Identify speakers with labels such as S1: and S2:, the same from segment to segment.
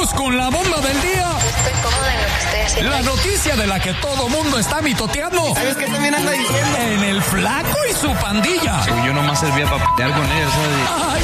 S1: Vamos con la bomba del día.
S2: Estoy cómoda en lo que estoy haciendo.
S1: La noticia de la que todo mundo está mitoteando.
S3: ¿Sabes qué también anda diciendo?
S1: En el Flaco y su pandilla.
S4: Sí, yo nomás servía para pelear con ellos, ¿sabes?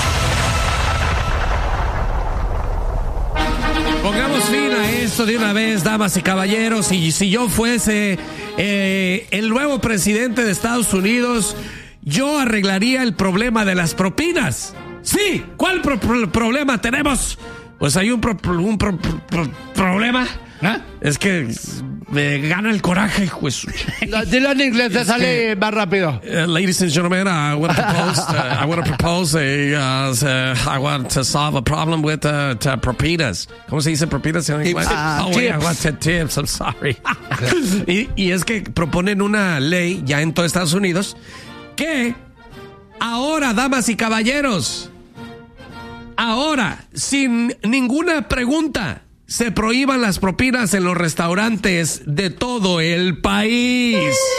S1: Ay.
S5: Pongamos fin a esto de una vez, damas y caballeros. Y si yo fuese el nuevo presidente de Estados Unidos, yo arreglaría el problema de las propinas. Sí, ¿cuál problema tenemos? Pues hay un problema.
S6: ¿Ah?
S5: Es que me gana el coraje, pues.
S6: Dilo en inglés, te sale más rápido.
S5: Ladies and gentlemen, I want to propose I want to solve a problem with propinas. ¿Cómo se dice propinas en inglés? I want tips, I'm sorry. y es que proponen una ley ya en todo Estados Unidos que ahora, damas y caballeros, ahora, sin ninguna pregunta, se prohíban las propinas en los restaurantes de todo el país.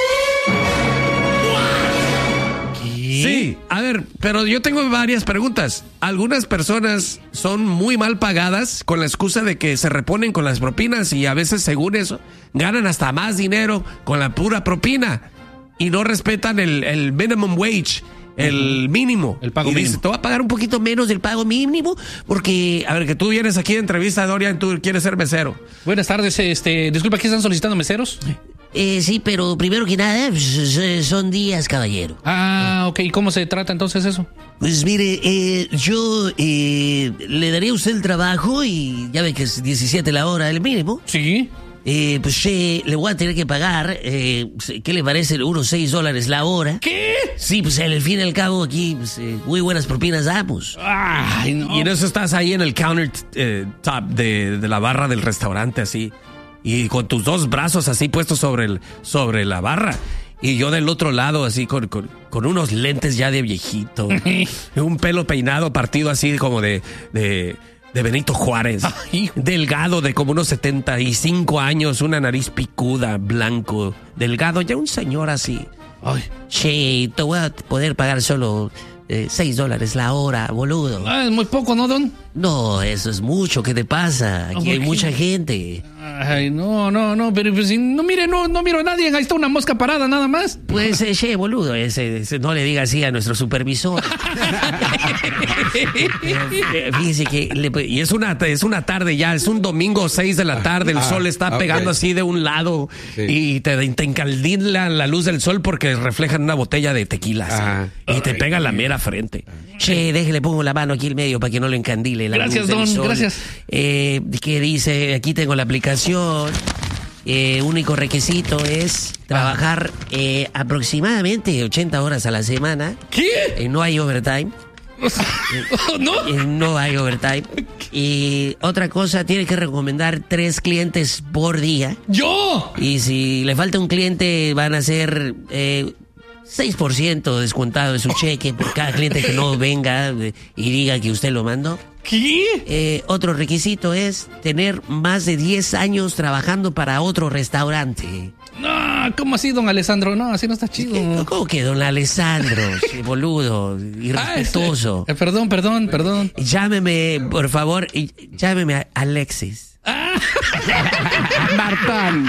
S5: Sí, a ver, pero yo tengo varias preguntas. Algunas personas son muy mal pagadas con la excusa de que se reponen con las propinas y a veces, según eso, ganan hasta más dinero con la pura propina y no respetan el minimum wage. El mínimo.
S6: El pago
S5: y
S6: mínimo.
S5: dice, te voy a pagar un poquito menos del pago mínimo porque, a ver, que tú vienes aquí de entrevista, Dorian, tú quieres ser mesero.
S6: Buenas tardes, disculpa, ¿aquí están solicitando meseros?
S7: Sí, pero primero que nada, son días, caballero.
S6: Ah, ok, ¿cómo se trata entonces eso?
S7: Pues mire, yo le daría a usted el trabajo y ya ve que es 17 la hora el mínimo.
S6: Sí.
S7: Pues le voy a tener que pagar, ¿qué le parece? Unos $6 la hora.
S6: ¿Qué?
S7: Sí, pues al fin y al cabo aquí pues, muy buenas propinas damos.
S6: Ay, no.
S5: Y en eso estás ahí en el counter top de la barra del restaurante así. Y con tus dos brazos así puestos sobre la barra. Y yo del otro lado así con unos lentes ya de viejito. Un pelo peinado partido así como de Benito Juárez.
S6: Ay.
S5: Delgado de como unos 75 años, una nariz picuda, blanco, delgado, ya un señor así.
S6: Ay.
S7: Che, te voy a poder pagar solo $6 la hora, boludo.
S6: Ah, es muy poco, ¿no, don?
S7: No, eso es mucho, ¿qué te pasa? Aquí hay
S6: ¿por qué?
S7: mucha gente.
S6: Ay, no, pero pues, no miro a nadie, ahí está una mosca parada nada más.
S7: Pues, che, boludo, no le diga así a nuestro supervisor. Fíjese que...
S5: Y es una tarde ya, es un domingo 6 de la tarde, el sol está pegando así de un lado y te encandila la luz del sol porque reflejan una botella de tequila así, y te pega la mera frente.
S7: Che, déjele, pongo la mano aquí en medio para que no le encandile la
S6: Gracias,
S7: luz del
S6: don,
S7: sol.
S6: gracias.
S7: ¿Qué dice? Aquí tengo la aplicación. Único requisito es trabajar aproximadamente 80 horas a la semana.
S6: ¿Qué?
S7: No hay overtime.
S6: ¿No?
S7: No hay overtime. Y otra cosa, tiene que recomendar 3 clientes por día.
S6: ¡Yo!
S7: Y si le falta un cliente, van a ser 6% descontado de su cheque por cada cliente que no venga y diga que usted lo mandó.
S6: ¿Qué?
S7: Otro requisito es tener más de 10 años trabajando para otro restaurante.
S6: No, ¿cómo así, don Alessandro? No, así no está chido.
S7: ¿Cómo que don Alessandro? Boludo, irrespetuoso.
S6: Perdón.
S7: Llámeme, por favor, llámeme a Alexis.
S6: Martán.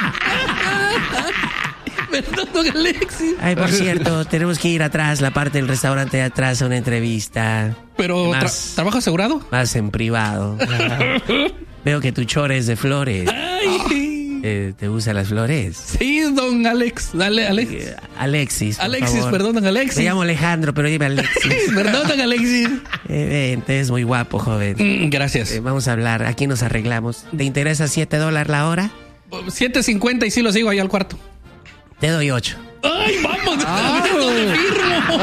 S6: Perdón, don Alexis.
S7: Ay, por cierto, tenemos que ir atrás, la parte del restaurante de atrás, a una entrevista.
S6: Pero, ¿trabajo asegurado?
S7: Más en privado. Veo que tu chore es de flores. ¿Te gustan las flores?
S6: Sí, don Alex. Dale, Alex.
S7: Alexis, por
S6: Alexis,
S7: favor.
S6: perdón, don Alexis.
S7: Me llamo Alejandro, pero dime Alexis.
S6: Perdón, don Alexis.
S7: Te es muy guapo, joven.
S6: Gracias.
S7: Vamos a hablar, aquí nos arreglamos. ¿Te interesa $7 la hora?
S6: 7.50 y sí lo sigo ahí al cuarto.
S7: Te doy 8.
S6: ¡Ay, vamos! ¡No firmo!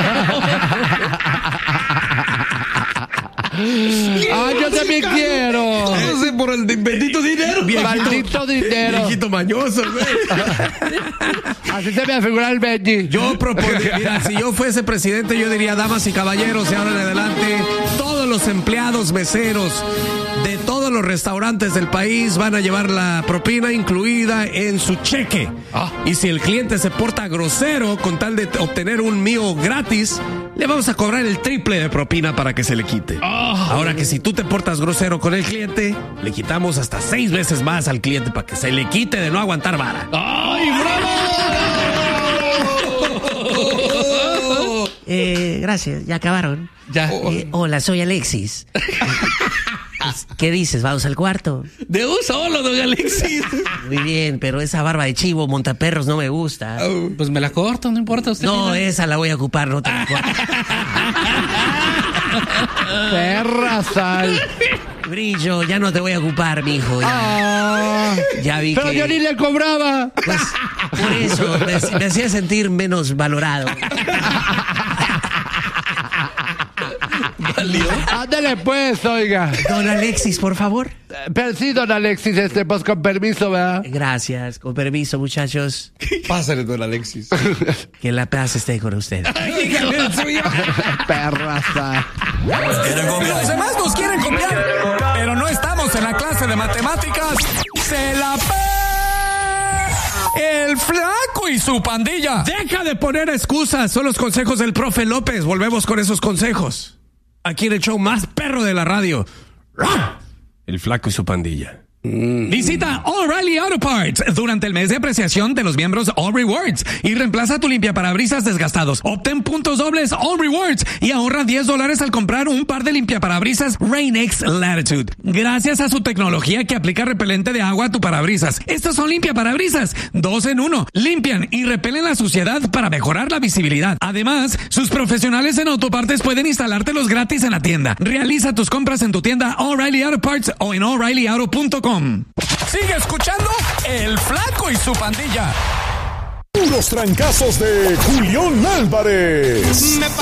S3: ¡Ah, yo también quiero!
S5: Ese por el bendito dinero.
S3: ¡Maldito dinero!
S5: Viejito mañoso, güey.
S3: Así se me afigura el Benji.
S5: Yo propondría, mira, si yo fuese presidente, yo diría, damas y caballeros, de ahora en adelante, todos los empleados meseros de todos los restaurantes del país van a llevar la propina incluida en su cheque. Y si el cliente se porta grosero con tal de obtener un mío gratis, le vamos a cobrar el triple de propina para que se le quite. Ahora que si tú te portas grosero con el cliente, le quitamos hasta 6 veces más al cliente para que se le quite de no aguantar vara.
S6: ¡Ay, bravo!
S7: Gracias, ya acabaron.
S6: Ya.
S7: Hola, soy Alexis. ¿Qué dices? ¿Vamos al cuarto?
S6: De un solo, don Alexis.
S7: Muy bien, pero esa barba de chivo montaperros no me gusta.
S6: Pues me la corto, no importa usted.
S7: No, esa la voy a ocupar, no te la corto.
S3: Perra sal.
S7: Brillo, ya no te voy a ocupar, mijo. Ya vi
S3: Pero
S7: que...
S3: yo ni le cobraba.
S7: Pues, por eso, me hacía sentir menos valorado.
S3: Ándale pues, oiga.
S7: Don Alexis, por favor.
S3: Pero sí, don Alexis, pues con permiso, ¿verdad?
S7: Gracias, con permiso, muchachos.
S4: Pásale, don Alexis.
S7: Que la paz esté con usted.
S3: Perra sal.
S1: Los demás nos quieren copiar, pero no estamos en la clase de matemáticas. ¡Se la el Flaco y su pandilla!
S5: Deja de poner excusas, son los consejos del profe López. Volvemos con esos consejos. Aquí en el show más perro de la radio. El Flaco y su pandilla.
S1: Visita O'Reilly Auto Parts durante el mes de apreciación de los miembros All Rewards y reemplaza tu limpiaparabrisas desgastados. Obtén puntos dobles All Rewards y ahorra $10 al comprar un par de limpiaparabrisas Rain-X Latitude. Gracias a su tecnología que aplica repelente de agua a tu parabrisas. Estos son limpiaparabrisas 2 en 1. Limpian y repelen la suciedad para mejorar la visibilidad. Además, sus profesionales en autopartes pueden instalártelos gratis en la tienda. Realiza tus compras en tu tienda O'Reilly Auto Parts o en O'ReillyAuto.com. Sigue escuchando El Flaco y su pandilla.
S8: Los trancazos de Julián Álvarez.